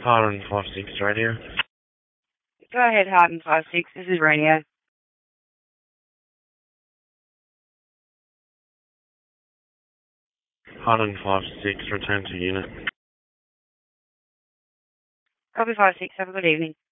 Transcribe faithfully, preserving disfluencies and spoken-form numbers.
Harlan five six radio. Go ahead, Harden five six. This is radio. Harlan five six, return to unit. Copy five six. Have a good evening.